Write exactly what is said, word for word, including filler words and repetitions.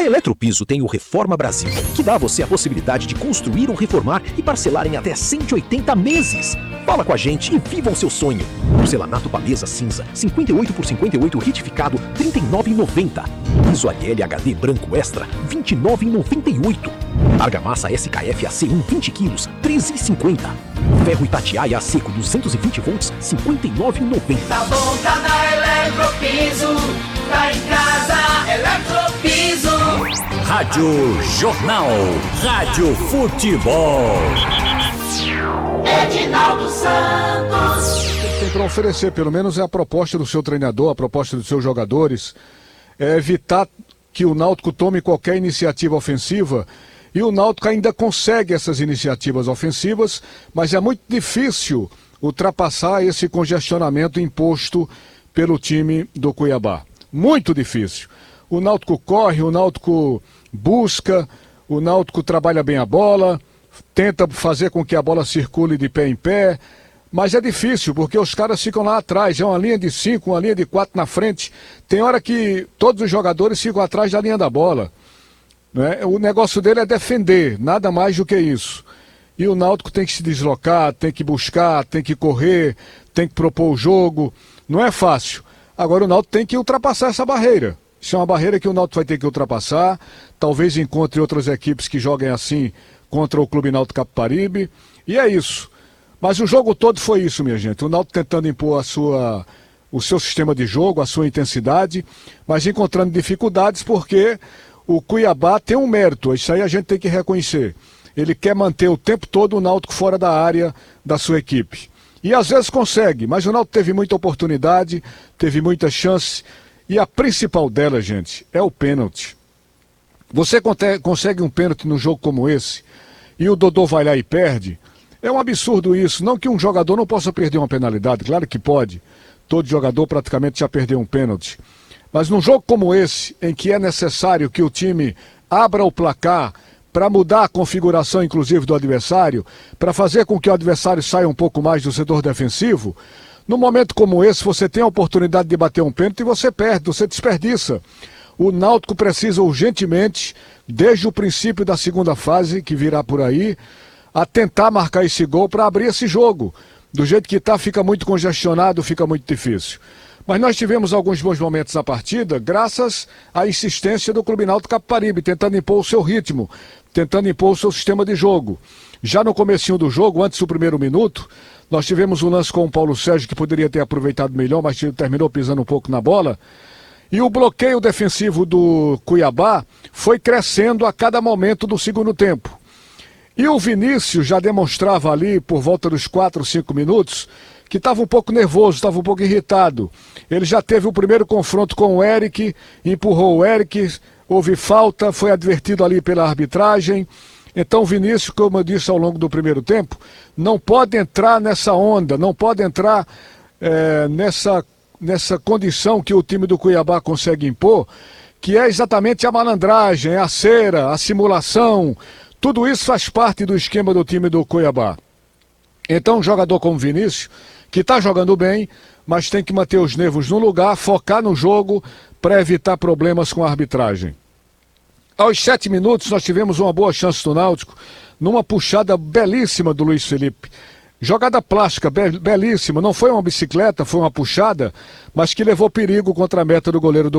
A Eletropiso tem o Reforma Brasil, que dá a você a possibilidade de construir ou reformar e parcelar em até cento e oitenta meses. Fala com a gente e viva o seu sonho. Porcelanato Palesa cinza, cinquenta e oito por cinquenta e oito retificado, trinta e nove reais e noventa centavos. Piso Ariel H D branco extra, vinte e nove reais e noventa e oito centavos. Argamassa S K F A C um vinte quilos, treze reais e cinquenta centavos. Ferro Itatiaia a seco duzentos e vinte volts, cinquenta e nove reais e noventa centavos. Tá bom, tá na Eletropiso, tá em casa, Eletropiso. Rádio Jornal, Rádio Futebol. Edinaldo Santos. Tem para oferecer, pelo menos é a proposta do seu treinador, a proposta dos seus jogadores, é evitar que o Náutico tome qualquer iniciativa ofensiva, e o Náutico ainda consegue essas iniciativas ofensivas, mas é muito difícil ultrapassar esse congestionamento imposto pelo time do Cuiabá. Muito difícil. O Náutico corre, o Náutico busca, o Náutico trabalha bem a bola, tenta fazer com que a bola circule de pé em pé, mas é difícil, porque os caras ficam lá atrás, é uma linha de cinco, uma linha de quatro na frente, tem hora que todos os jogadores ficam atrás da linha da bola, né? O negócio dele é defender, nada mais do que isso. E o Náutico tem que se deslocar, tem que buscar, tem que correr, tem que propor o jogo, não é fácil. Agora o Náutico tem que ultrapassar essa barreira. Isso é uma barreira que o Náutico vai ter que ultrapassar, talvez encontre outras equipes que joguem assim contra o Clube Náutico Capibaribe, e é isso. Mas o jogo todo foi isso, minha gente. O Náutico tentando impor a sua, o seu sistema de jogo, a sua intensidade, mas encontrando dificuldades porque o Cuiabá tem um mérito, isso aí a gente tem que reconhecer. Ele quer manter o tempo todo o Náutico fora da área da sua equipe. E às vezes consegue, mas o Náutico teve muita oportunidade, teve muita chance, e a principal dela, gente, é o pênalti. Você consegue um pênalti num jogo como esse, e o Dodô vai lá e perde, é um absurdo isso. Não que um jogador não possa perder uma penalidade, claro que pode. Todo jogador praticamente já perdeu um pênalti. Mas num jogo como esse, em que é necessário que o time abra o placar para mudar a configuração, inclusive, do adversário, para fazer com que o adversário saia um pouco mais do setor defensivo, num momento como esse, você tem a oportunidade de bater um pênalti e você perde, você desperdiça. O Náutico precisa urgentemente, desde o princípio da segunda fase, que virá por aí, a tentar marcar esse gol para abrir esse jogo. Do jeito que está, fica muito congestionado, fica muito difícil. Mas nós tivemos alguns bons momentos na partida, graças à insistência do Clube Náutico Capibaribe, tentando impor o seu ritmo, tentando impor o seu sistema de jogo. Já no comecinho do jogo, antes do primeiro minuto, nós tivemos um lance com o Paulo Sérgio que poderia ter aproveitado melhor, mas terminou pisando um pouco na bola. E o bloqueio defensivo do Cuiabá foi crescendo a cada momento do segundo tempo. E o Vinícius já demonstrava ali, por volta dos quatro, cinco minutos, que estava um pouco nervoso, estava um pouco irritado. Ele já teve o primeiro confronto com o Eric, empurrou o Eric, houve falta, foi advertido ali pela arbitragem. Então o Vinícius, como eu disse ao longo do primeiro tempo, não pode entrar nessa onda, não pode entrar é, nessa, nessa condição que o time do Cuiabá consegue impor, que é exatamente a malandragem, a cera, a simulação. Tudo isso faz parte do esquema do time do Cuiabá. Então um jogador como Vinícius, que está jogando bem, mas tem que manter os nervos no lugar, focar no jogo para evitar problemas com a arbitragem. Aos sete minutos nós tivemos uma boa chance do Náutico, numa puxada belíssima do Luiz Felipe. Jogada plástica, be- belíssima, não foi uma bicicleta, foi uma puxada, mas que levou perigo contra a meta do goleiro do